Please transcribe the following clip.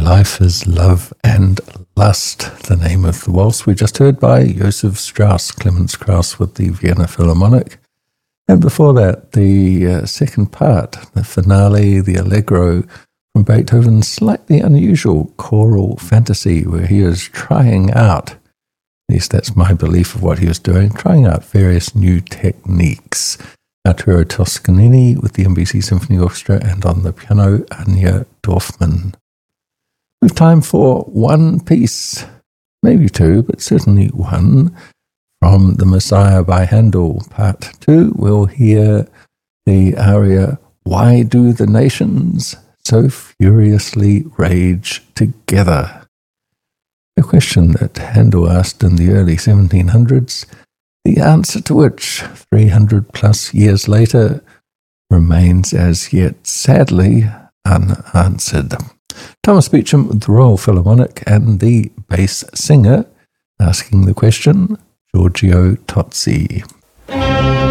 Life is Love and Lust, the name of the waltz we just heard by Joseph Strauss, Clemens Krauss with the Vienna Philharmonic. And before that, the second part, the finale, the Allegro from Beethoven's slightly unusual choral fantasy, where he is trying out, at least that's my belief of what he was doing, trying out various new techniques. Arturo Toscanini with the NBC Symphony Orchestra, and on the piano, Anya Dorfman. We have time for one piece, maybe two, but certainly one, from The Messiah by Handel. Part 2, we'll hear the aria, Why Do the Nations So Furiously Rage Together? A question that Handel asked in the early 1700s, the answer to which, 300 plus years later, remains as yet sadly unanswered. Thomas Beecham with the Royal Philharmonic, and the bass singer asking the question, Giorgio Tozzi.